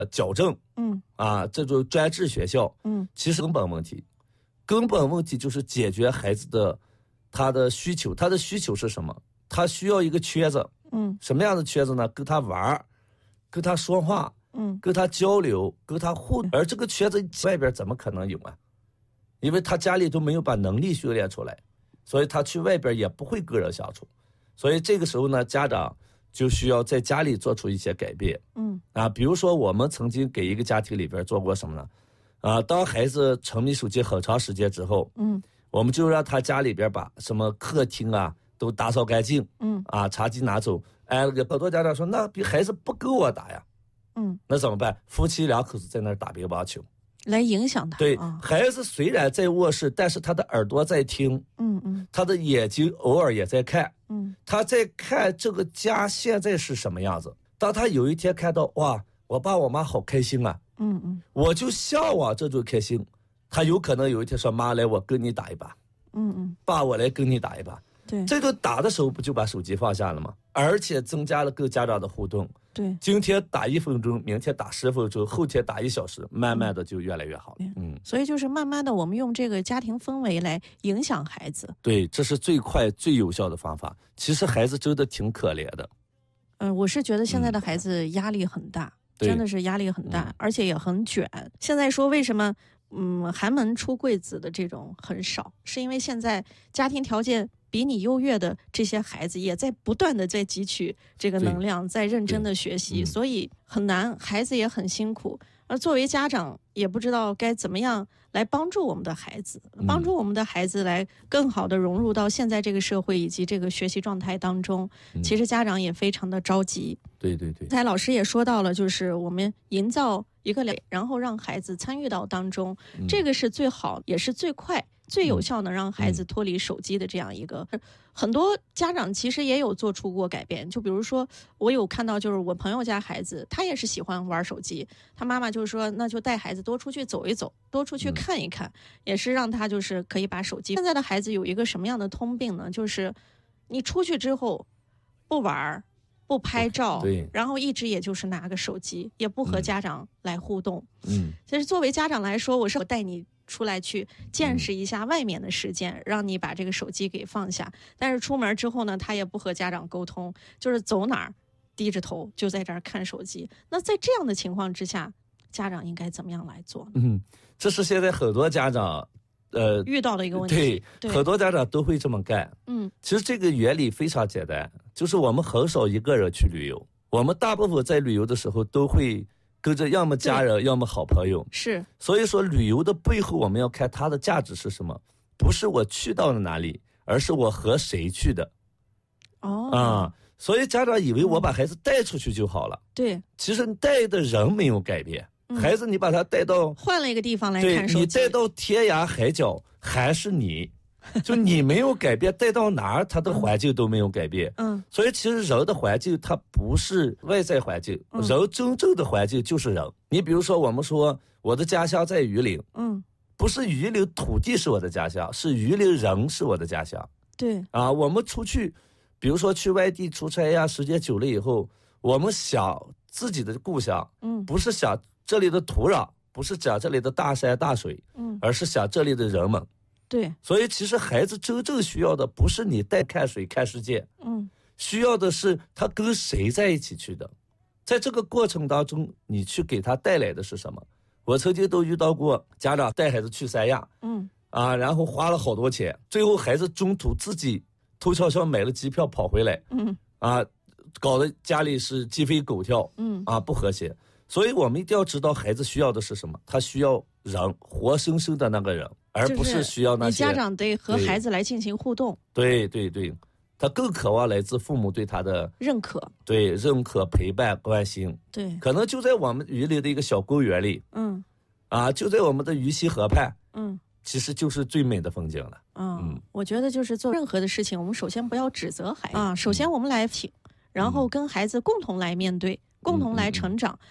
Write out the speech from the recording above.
矫正，这种专制学校，其实根本问题就是解决孩子的他的需求。他的需求是什么？他需要一个圈子，什么样的圈子呢？跟他玩，跟他说话，跟他交流，跟他互动。而这个圈子外边怎么可能有啊？因为他家里都没有把能力训练出来，所以他去外边也不会跟人相处。所以这个时候呢，家长就需要在家里做出一些改变。比如说我们曾经给一个家庭里边做过什么呢？当孩子沉迷手机很长时间之后，我们就让他家里边把什么客厅啊都打扫干净，茶几拿走。很多家长说，那比孩子不够我打呀，那怎么办？夫妻两口子在那儿打乒乓球， 来影响他。 对，孩子虽然在卧室，但是他的耳朵在听，他的眼睛偶尔也在看，他在看这个家现在是什么样子。当他有一天看到，哇，我爸我妈好开心啊，我就向往这种开心。他有可能有一天说，妈来，我跟你打一把，爸我来跟你打一把。 对， 这个打的时候不就把手机放下了吗？而且增加了跟家长的互动。 对， 今天打1分钟，明天打10分钟，后天打1小时，慢慢的就越来越好了。 所以就是慢慢的，我们用这个家庭氛围来影响孩子。 对，这是最快最有效的方法。其实孩子真的挺可怜的。 我是觉得现在的孩子压力很大，真的是压力很大，而且也很卷。现在说为什么寒门出贵子的这种很少，是因为现在家庭条件比你优越的这些孩子也在不断的在汲取这个能量，在认真的学习，所以很难，孩子也很辛苦。而作为家长也不知道该怎么样来帮助我们的孩子，帮助我们的孩子来更好的融入到现在这个社会以及这个学习状态当中。其实家长也非常的着急。 对。 才老师也说到了，就是我们营造一个然后让孩子参与到当中，这个是最好也是最快最有效能让孩子脱离手机的这样一个。很多家长其实也有做出过改变，就比如说我有看到，就是我朋友家孩子他也是喜欢玩手机，他妈妈就说那就带孩子多出去走一走，多出去看一看，也是让他就是可以把手机。现在的孩子有一个什么样的通病呢？就是你出去之后不玩不拍照，然后一直也就是拿个手机，也不和家长来互动。其实作为家长来说，我带你出来去见识一下外面的世界，让你把这个手机给放下。但是出门之后呢，他也不和家长沟通，就是走哪儿低着头就在这儿看手机。那在这样的情况之下，家长应该怎么样来做呢？ 这是现在很多家长遇到的一个问题。 对，很多家长都会这么干。其实这个原理非常简单，就是我们很少一个人去旅游，我们大部分在旅游的时候都会跟着要么家人要么好朋友。 是， 所以说旅游的背后我们要看它的价值是什么，不是我去到了哪里，而是我和谁去的。所以家长以为我把孩子带出去就好了。 对， 其实带的人没有改变。孩子你把他带到换了一个地方来看手机， 你带到天涯海角还是你，就你没有改变，带到哪儿他的环境都没有改变。所以其实人的环境它不是外在环境，人真正的环境就是人。你比如说我们说我的家乡在榆林，不是榆林土地是我的家乡，是榆林人是我的家乡。 对我们出去比如说去外地出差呀，时间久了以后，我们想自己的故乡，不是想这里的土壤，不是讲这里的大山大水，而是想这里的人们。 对， 所以其实孩子真正需要的不是你带看水看世界，需要的是他跟谁在一起去的，在这个过程当中，你去给他带来的是什么？我曾经都遇到过家长带孩子去三亚，然后花了好多钱，最后孩子中途自己偷悄悄买了机票跑回来，搞得家里是鸡飞狗跳，不和谐。所以我们一定要知道孩子需要的是什么，他需要人，活生生的那个人，而不是需要那些。 你家长得和孩子来进行互动。 对，他更渴望来自父母对他的认可， 对，认可、陪伴、关心。 对， 可能就在我们榆林的一个小公园里，就在我们的鱼溪河畔，其实就是最美的风景了。 我觉得就是做任何的事情，我们首先不要指责孩子首先我们来请，然后跟孩子共同来面对，共同来成长。